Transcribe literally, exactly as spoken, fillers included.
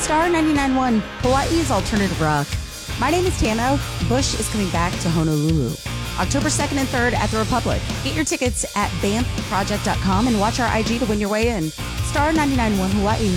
Star ninety-nine point one, Hawaii's alternative rock. My name is Tano. Bush is coming back to Honolulu. October second and third at the Republic. Get your tickets at banff project dot com and watch our I G to win your way in. Star ninety-nine point one Hawaii.